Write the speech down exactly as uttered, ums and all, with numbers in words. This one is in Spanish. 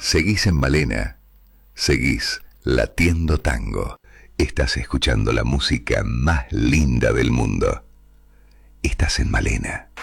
Seguís en Malena. Seguís latiendo tango. Estás escuchando la música más linda del mundo. Estás en Malena.